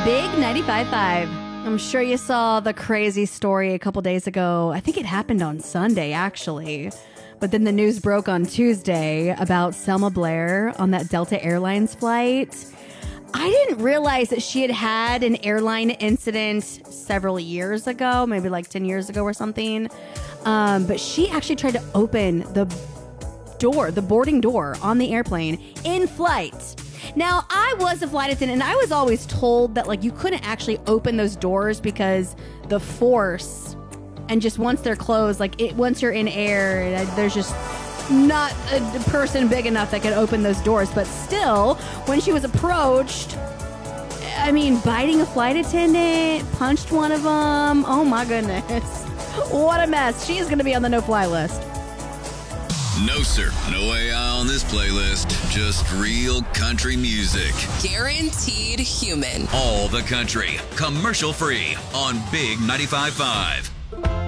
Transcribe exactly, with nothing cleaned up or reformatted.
Big ninety-five point five. I'm sure you saw the crazy story a couple days ago. I think it happened on Sunday, actually. But then the news broke on Tuesday about Selma Blair on that Delta Airlines flight. I didn't realize that she had had an airline incident several years ago, maybe like ten years ago or something. Um, but she actually tried to open the door, the boarding door on the airplane in flight. Now, I was a flight attendant, and I was always told that like you couldn't actually open those doors because the force, and just once they're closed, like it, once you're in air, there's just not a person big enough that could open those doors. But still, when she was approached, I mean, biting a flight attendant, punched one of them. Oh my goodness. What a mess. She is going to be on the no-fly list. No, sir. No A I on this playlist. Just real country music. Guaranteed human. All the country. Commercial free on Big ninety-five point five.